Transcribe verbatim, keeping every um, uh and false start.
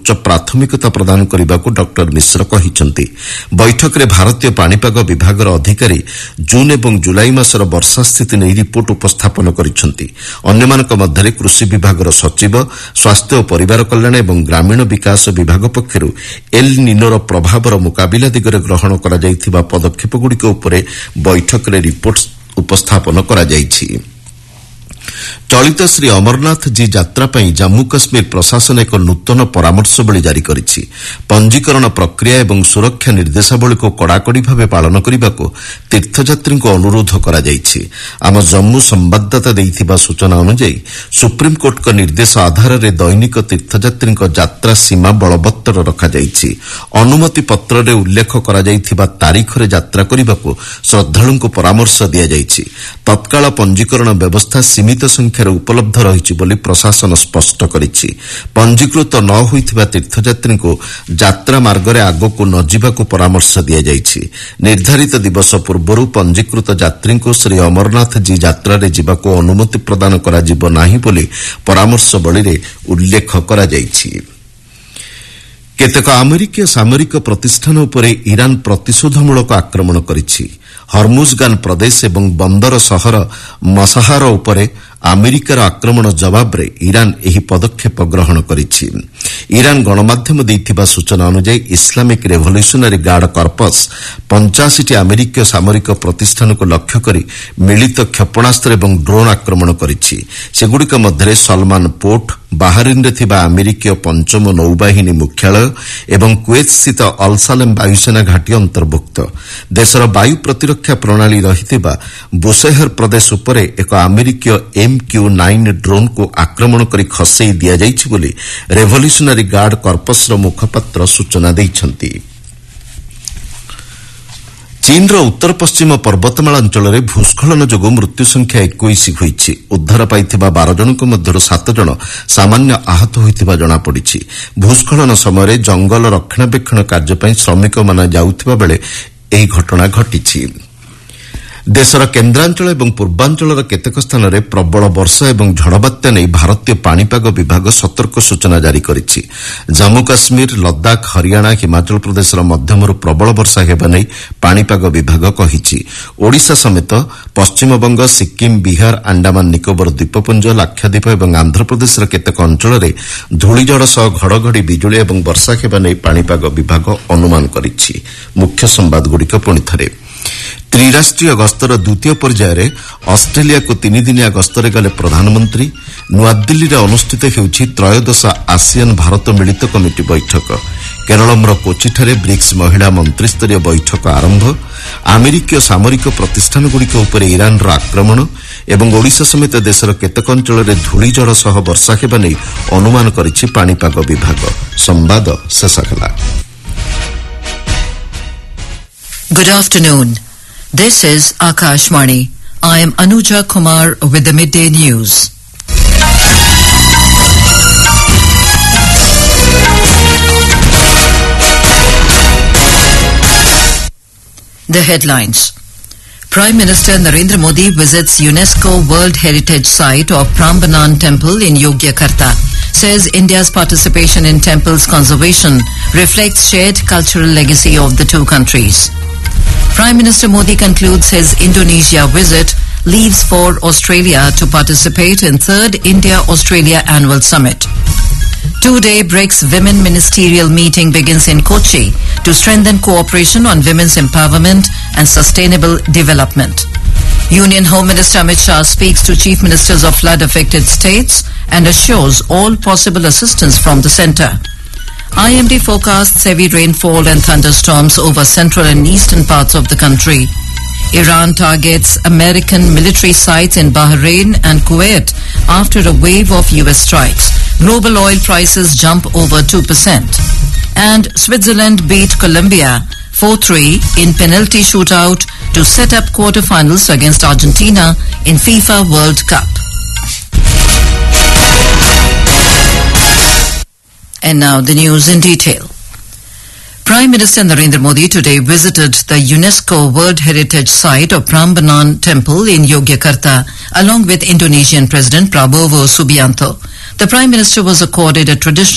सर्वोच्च प्राथमिकता प्रदान करने डॉक्टर मिश्र कहिसंती। बैठक में भारतीय पाणीपाग विभाग अधिकारी जून और जुलाई मासर वर्षा स्थिति नहीं रिपोर्ट उपस्थापन करिसंती। अन्यमानक मध्यरे कृषि विभाग सचिव, स्वास्थ्य और परिवार कल्याण एवं ग्रामीण विकास विभाग पक्षरु एल निनोर प्रभावर मुकाबिला दिगरे ग्रहण करा जायथिबा पदक्षेपगुड़िक उपरे बैठक में रिपोर्ट उपस्थापन करा जायछि। चलित श्री अमरनाथ जी यात्रा पर जम्मू काश्मीर प्रशासन एक नूतन परामर्शवली जारी करिछि। पंजीकरण प्रक्रिया एवं सुरक्षा निर्देशावली को कड़ाकड़ी भाव पालन करने को तीर्थयात्री को अनुरोध करा जायछि। आम जम्मू संवाददाता देइथिबा सूचना अनुसार सुप्रीमकोर्ट का निर्देश आधार में दैनिक तीर्थयात्री यात्रा सीमा बलवत्तर रखा जायछि। अनुमति पत्र रे उल्लेख करा जायथिबा तारीख रे यात्रा करने को श्रद्धालु को परामर्श दिया जायछि। तत्काल पंजीकरण व्यवस्था सीमित संख्या उपलब्ध रही बोली प्रशासन स्पष्ट करिछि। पंजीकृत न होइथिबा तीर्थयात्री को यात्रा मार्ग रे आगको न जिबाको परामर्श दिया जायछि। निर्धारित दिवस पूर्व पंजीकृत यात्री को श्री अमरनाथ जी यात्रा रे जिबाको अनुमति प्रदान करा जिवो नाही बोली परामर्श बळी रे उल्लेख करा जायछि। केतेक अमेरिकीय सामरिक प्रतिष्ठान उपरे ईरान प्रतिशोधमूलक आक्रमण करिछि। हर्मुजगान प्रदेश एवं बंदर सहर मसाहार उपरे अमेरिकार आक्रमण जवाब रे ईरान एही पदक्षेप ग्रहण करिछि। ईरान गणमाध्यम देइथिबा सूचना अनुसार इस्लामिक रेवोल्यूशनरी गार्ड कर्पस पचासी टी अमेरिकीय सामरिक प्रतिष्ठान को लक्ष्य करी मिलित क्षेपणास्त्र एवं ड्रोन आक्रमण करिछि। सेगुड़िक मध्यरे सलमान पोर्ट, बाहरीन रे थिबा अमेरिकीय पंचम नौबाहिनी मुख्यालय एवं कुवेत स्थित अलसालेम वायुसेना घाटी अंतर्भुक्त। देशर वायु प्रतिरक्षा प्रणाली रहिथिबा बुशेहर प्रदेश उपरे एक अमेरिकीय एम क्यू नाइन ड्रोन को आक्रमण करी खसेई दिया जाइछि बोली रेवोल्यूशनरी गार्ड कर्पसर मुखपात्र सूचना दैछंती। चीनर उत्तर पश्चिम पर्वतमाला अंचल में भूस्खलन जोग मृत्यु संख्या इक्कीस होईछि। उद्धार पाइथिबा बारह जनक मध्यरु सात जन सामान्य आहत होइथिबा जणापड़िछि। भूस्खलन समय जंगल रक्षणाबेक्षण कार्य पई श्रमिक माने जाउथिबा बेले एही घटना घटिछि। देशर केन्द्रांचल एवं पूर्वांचल केतेक स्थान में प्रबल वर्षा एवं झड़बात्या नहीं भारतीय पाणीपाग विभाग सतर्क सूचना जारी करिछि। जम्मू काश्मीर, लद्दाख, हरियाणा, हिमाचल प्रदेश मध्यमरू प्रबल वर्षा हेबा नहीं पाणीपाग विभाग कहिछि। ओडिशा समेत पश्चिमबंग, सिक्किम, बिहार, अंडमान निकोबर द्वीपपुंज, लाक्षाद्वीप एवं आंध्रप्रदेश केतेक अंचल में धूलिझड़ सह घड़घड़ी बिजुली एवं वर्षा हेबा नहीं पाणीपाग विभाग अनुमान करिछि। मुख्य संवादगुड़िक पुणी थरे त्रिराष्ट्रीय गस्तर द्वितीय पर्यायर ऑस्ट्रेलिया को तीन दिनिया गस्तरे गले प्रधानमंत्री। नुआदिल्ली रे अनुष्ठित हेउछि त्रयोदश आसियान भारत मिलित कमिटी बैठक। केरलमर कोचिठारे ब्रिक्स महिला मंत्रिस्तरीय बैठक आरंभ। अमेरिकीय सामरिक प्रतिष्ठानगुड़िक उपरे ईरानर आक्रमण एवं ओडिशा समेत देशर केतेक अंचल में धूलिझड़ सह वर्षा हेबा नै अनुमान करिछि पाणीपाग विभाग। संवाद शेष होला। Good afternoon. This is Akashvani. I am Anuja Kumar with the midday news. The headlines. Prime Minister Narendra Modi visits UNESCO World Heritage Site of Prambanan Temple in Yogyakarta. Says India's participation in temples conservation reflects shared cultural legacy of the two countries. Prime Minister Modi concludes his Indonesia visit, leaves for Australia to participate in third India-Australia Annual Summit. Two-day BRICS Women Ministerial Meeting begins in Kochi to strengthen cooperation on women's empowerment and sustainable development. Union Home Minister Amit Shah speaks to Chief Ministers of flood-affected states and assures all possible assistance from the centre. I M D forecasts heavy rainfall and thunderstorms over central and eastern parts of the country. Iran targets American military sites in Bahrain and Kuwait after a wave of U S strikes. Global oil prices jump over two percent. And Switzerland beat Colombia four three in penalty shootout to set up quarterfinals against Argentina in FIFA World Cup. And now the news in detail. Prime Minister Narendra Modi today visited the UNESCO World Heritage Site of Prambanan Temple in Yogyakarta along with Indonesian President Prabowo Subianto. The Prime Minister was accorded a traditional